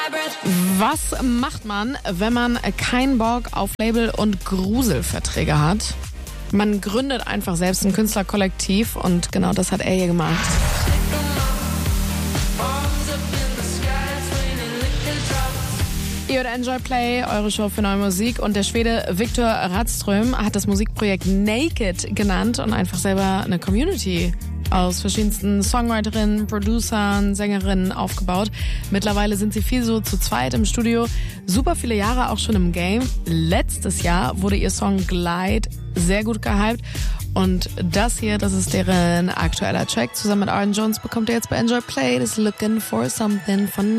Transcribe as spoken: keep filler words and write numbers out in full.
Was macht man, wenn man keinen Bock auf Label- und Gruselverträge hat? Man gründet einfach selbst ein Künstlerkollektiv und genau das hat er hier gemacht. Ihr hört Enjoy Play, eure Show für neue Musik, und der Schwede Viktor Rådström hat das Musikprojekt Naked genannt und einfach selber eine Community aus verschiedensten Songwriterinnen, Producern, Sängerinnen aufgebaut. Mittlerweile sind sie viel so zu zweit im Studio, super viele Jahre auch schon im Game. Letztes Jahr wurde ihr Song Glide sehr gut gehypt und das hier, das ist deren aktueller Track. Zusammen mit Arden Jones bekommt ihr jetzt bei Enjoy Play das Looking for Something von